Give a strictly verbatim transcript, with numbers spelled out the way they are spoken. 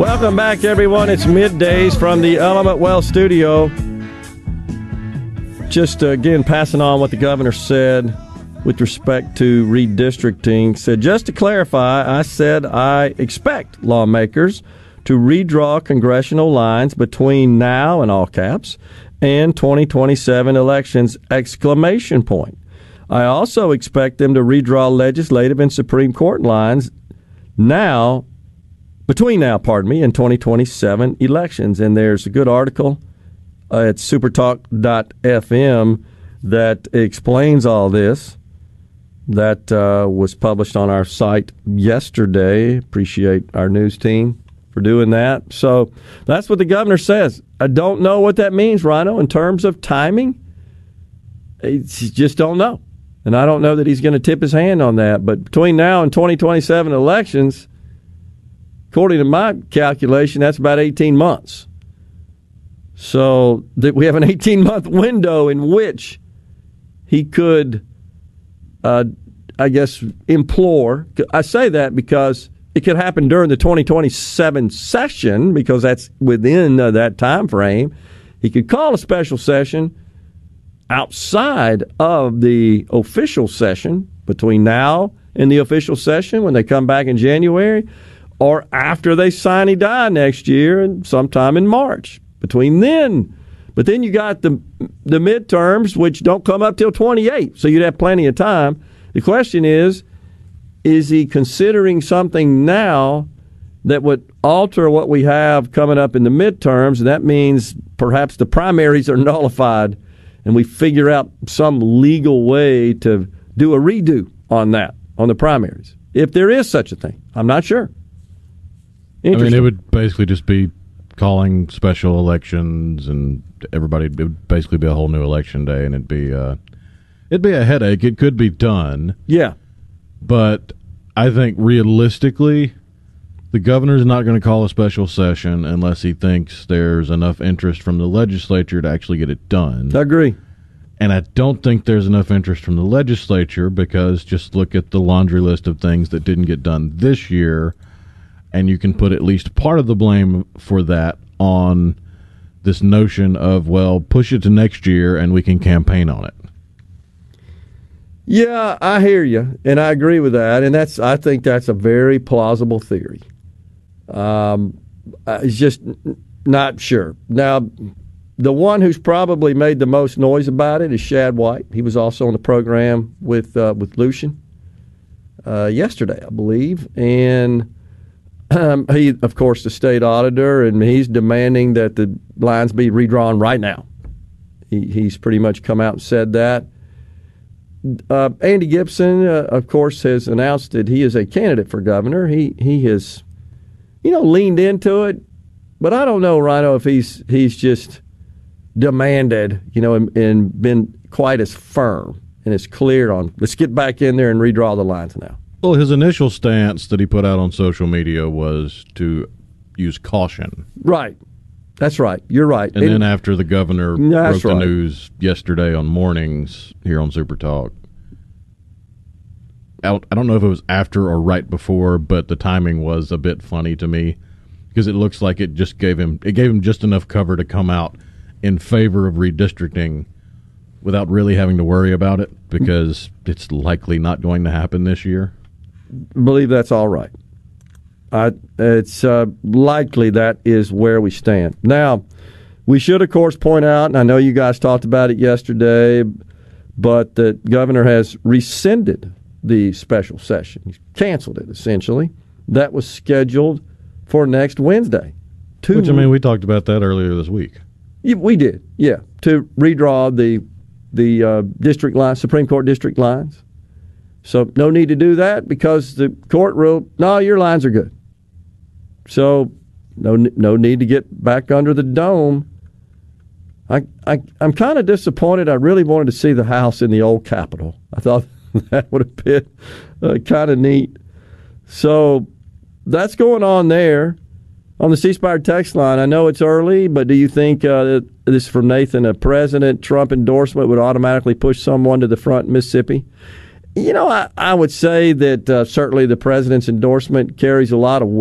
Welcome back, everyone. It's middays from the Element Wealth studio. Just uh, again passing on what the governor said with respect to redistricting. Said, just to clarify, I said I expect lawmakers to redraw congressional lines between now, in all caps, and twenty twenty-seven elections, exclamation point. I also expect them to redraw legislative and Supreme Court lines now, between now, pardon me, and twenty twenty-seven elections. And there's a good article uh, at supertalk dot f m that explains all this, that uh, was published on our site yesterday. Appreciate our news team for doing that. So that's what the governor says. I don't know what that means, Rhino, in terms of timing. It's, just don't know. And I don't know that he's going to tip his hand on that. But between now and twenty twenty-seven elections, according to my calculation, that's about eighteen months. So that we have an eighteen-month window in which he could, uh, I guess, implore. I say that because it could happen during the twenty twenty-seven session, because that's within uh, that time frame. He could call a special session outside of the official session between now and the official session when they come back in January, or after they sine die next year and sometime in March. Between then, but then you got the the midterms, which don't come up till twenty-eight, so you'd have plenty of time. The question is, is he considering something now that would alter what we have coming up in the midterms? And that means perhaps the primaries are nullified and we figure out some legal way to do a redo on that, on the primaries, if there is such a thing. I'm not sure. I mean, it would basically just be calling special elections, and everybody, it would basically be a whole new election day, and it'd be uh, it'd be a headache. It could be done. Yeah. But I think realistically, the governor's not going to call a special session unless he thinks there's enough interest from the legislature to actually get it done. I agree. And I don't think there's enough interest from the legislature, because just look at the laundry list of things that didn't get done this year, and you can put at least part of the blame for that on this notion of, well, push it to next year and we can campaign on it. Yeah, I hear you, and I agree with that, and that's I think that's a very plausible theory. Um, it's just not sure. Now, the one who's probably made the most noise about it is Shad White. He was also on the program with uh, with Lucian uh, yesterday, I believe, and um, he, of course, the state auditor, and he's demanding that the lines be redrawn right now. He, he's pretty much come out and said that. Uh, Andy Gibson, uh, of course, has announced that he is a candidate for governor. He he has, you know, leaned into it, but I don't know, Rhino, if he's he's just demanded, you know, and, and been quite as firm and as clear on, let's get back in there and redraw the lines now. Well, his initial stance that he put out on social media was to use caution. Right. That's right. You're right. And, and then after the governor broke the right. news yesterday on mornings here on Super Talk, I don't know if it was after or right before, but the timing was a bit funny to me, because it looks like it just gave him it gave him just enough cover to come out in favor of redistricting without really having to worry about it, because it's likely not going to happen this year. I believe that's all right. I, it's uh, likely that is where we stand. Now, we should, of course, point out, and I know you guys talked about it yesterday, but the governor has rescinded the special session. He's canceled it, essentially. That was scheduled for next Wednesday. To, Which, I mean, we talked about that earlier this week. Yeah, we did, yeah, to redraw the the uh, district lines, Supreme Court district lines. So no need to do that, because the court ruled, no, your lines are good. So no no need to get back under the dome. I, I, I'm kind of disappointed. I really wanted to see the House in the old Capitol. I thought that would have been uh, kind of neat. So that's going on there. On the C Spire text line, I know it's early, but do you think, uh, this is from Nathan, a President Trump endorsement would automatically push someone to the front in Mississippi? You know, I, I would say that uh, certainly the president's endorsement carries a lot of weight.